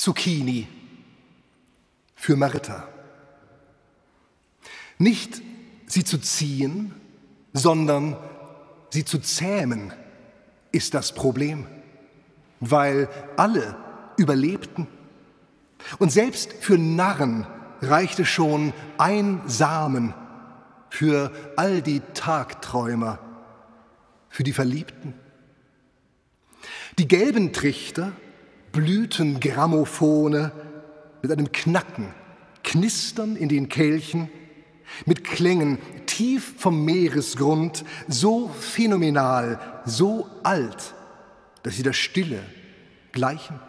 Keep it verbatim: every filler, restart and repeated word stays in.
Zucchini für Marita. Nicht sie zu ziehen, sondern sie zu zähmen, ist das Problem, weil alle überlebten. Und selbst für Narren reichte schon ein Samen für all die Tagträumer, für die Verliebten. Die gelben Trichter, Blütengrammophone mit einem Knacken, Knistern in den Kelchen, mit Klängen tief vom Meeresgrund, so phänomenal, so alt, dass sie der Stille gleichen.